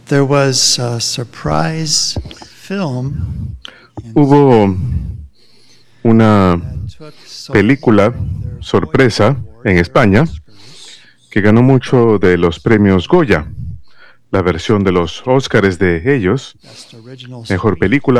There was a surprise film Hubo una that took película sorpresa en España que ganó mucho de los premios Goya, la versión de los Óscares de ellos, Best Original mejor Screenplay. película,